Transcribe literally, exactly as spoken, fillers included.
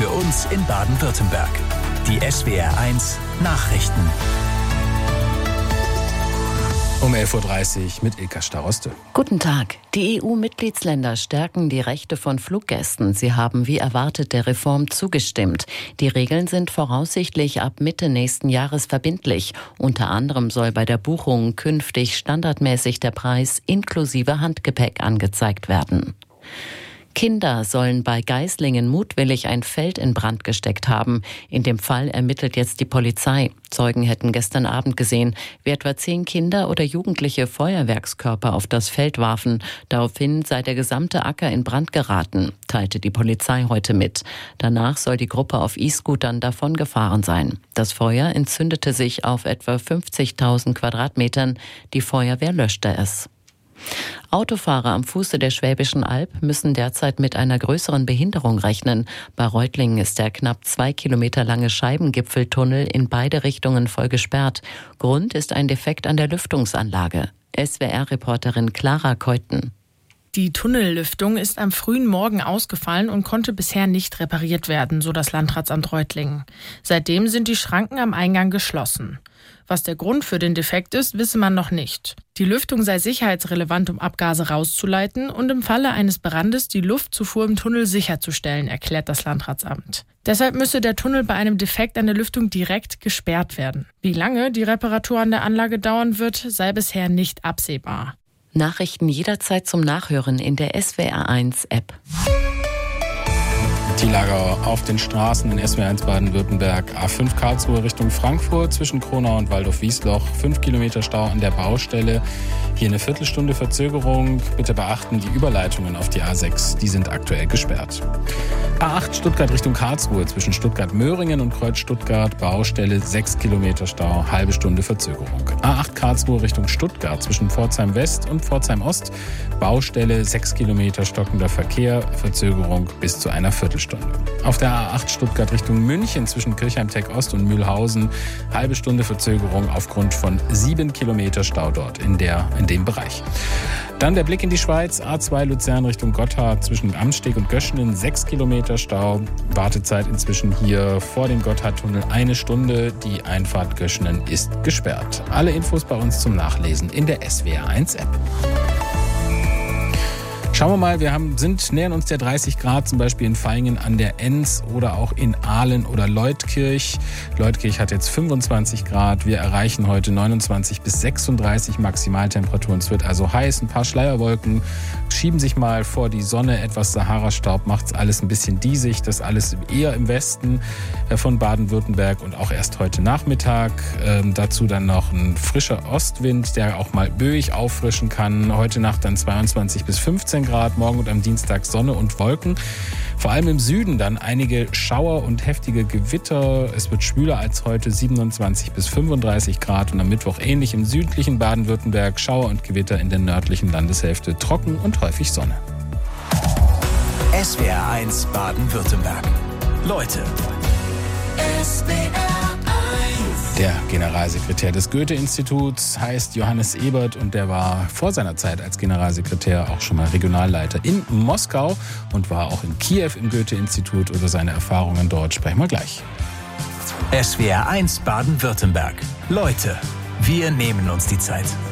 für uns in Baden-Württemberg. Die S W R eins Nachrichten. Um elf Uhr dreißig mit Ilka Staroste. Guten Tag. Die E U-Mitgliedsländer stärken die Rechte von Fluggästen. Sie haben wie erwartet der Reform zugestimmt. Die Regeln sind voraussichtlich ab Mitte nächsten Jahres verbindlich. Unter anderem soll bei der Buchung künftig standardmäßig der Preis inklusive Handgepäck angezeigt werden. Kinder sollen bei Geislingen mutwillig ein Feld in Brand gesteckt haben. In dem Fall ermittelt jetzt die Polizei. Zeugen hätten gestern Abend gesehen, wie etwa zehn Kinder oder Jugendliche Feuerwerkskörper auf das Feld warfen. Daraufhin sei der gesamte Acker in Brand geraten, teilte die Polizei heute mit. Danach soll die Gruppe auf E-Scootern davongefahren sein. Das Feuer entzündete sich auf etwa fünfzigtausend Quadratmetern. Die Feuerwehr löschte es. Autofahrer am Fuße der Schwäbischen Alb müssen derzeit mit einer größeren Behinderung rechnen. Bei Reutlingen ist der knapp zwei Kilometer lange Scheibengipfeltunnel in beide Richtungen voll gesperrt. Grund ist ein Defekt an der Lüftungsanlage. S W R-Reporterin Clara Keuten. Die Tunnellüftung ist am frühen Morgen ausgefallen und konnte bisher nicht repariert werden, so das Landratsamt Reutlingen. Seitdem sind die Schranken am Eingang geschlossen. Was der Grund für den Defekt ist, wisse man noch nicht. Die Lüftung sei sicherheitsrelevant, um Abgase rauszuleiten und im Falle eines Brandes die Luftzufuhr im Tunnel sicherzustellen, erklärt das Landratsamt. Deshalb müsse der Tunnel bei einem Defekt an der Lüftung direkt gesperrt werden. Wie lange die Reparatur an der Anlage dauern wird, sei bisher nicht absehbar. Nachrichten jederzeit zum Nachhören in der S W R eins App. Die Lage auf den Straßen in S W R eins Baden-Württemberg. A fünf Karlsruhe Richtung Frankfurt zwischen Kronau und Waldorf-Wiesloch. fünf Kilometer Stau an der Baustelle. Hier eine Viertelstunde Verzögerung. Bitte beachten, die Überleitungen auf die A sechs, die sind aktuell gesperrt. A acht Stuttgart Richtung Karlsruhe zwischen Stuttgart-Möhringen und Kreuz-Stuttgart. Baustelle sechs Kilometer Stau, halbe Stunde Verzögerung. A acht Karlsruhe Richtung Stuttgart zwischen Pforzheim West und Pforzheim Ost. Baustelle sechs Kilometer stockender Verkehr, Verzögerung bis zu einer Viertelstunde. Auf der A acht Stuttgart Richtung München zwischen Kirchheim-Tech Ost und Mühlhausen. Halbe Stunde Verzögerung aufgrund von sieben Kilometer Stau dort in, der, in dem Bereich. Dann der Blick in die Schweiz. A zwei Luzern Richtung Gotthard zwischen Amsteg und Göschenen. sechs Kilometer Stau. Wartezeit inzwischen hier vor dem Gotthardtunnel eine Stunde. Die Einfahrt Göschenen ist gesperrt. Alle Infos bei uns zum Nachlesen in der S W R eins App. Schauen wir mal, wir haben, sind, nähern uns der dreißig Grad, zum Beispiel in Vaihingen an der Enns oder auch in Aalen oder Leutkirch. Leutkirch hat jetzt fünfundzwanzig Grad. Wir erreichen heute neunundzwanzig bis sechsunddreißig Maximaltemperaturen. Es wird also heiß. Ein paar Schleierwolken schieben sich mal vor die Sonne. Etwas Sahara-Staub macht es alles ein bisschen diesig. Das alles eher im Westen von Baden-Württemberg und auch erst heute Nachmittag. Ähm, dazu dann noch ein frischer Ostwind, der auch mal böig auffrischen kann. Heute Nacht dann zweiundzwanzig bis fünfzehn Grad, morgen und am Dienstag Sonne und Wolken. Vor allem im Süden dann einige Schauer und heftige Gewitter. Es wird schwüler als heute, siebenundzwanzig bis fünfunddreißig Grad und am Mittwoch ähnlich im südlichen Baden-Württemberg. Schauer und Gewitter in der nördlichen Landeshälfte, trocken und häufig Sonne. S W R eins Baden-Württemberg. Leute. S W R eins. Der Generalsekretär des Goethe-Instituts heißt Johannes Ebert und der war vor seiner Zeit als Generalsekretär auch schon mal Regionalleiter in Moskau und war auch in Kiew im Goethe-Institut. Über seine Erfahrungen dort sprechen wir gleich. S W R eins Baden-Württemberg. Leute, wir nehmen uns die Zeit.